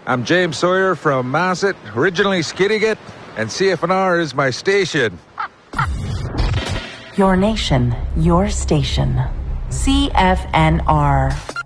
I'm James Sawyer from Masset, originally Skidegate, and CFNR is my station. Your nation, your station. CFNR.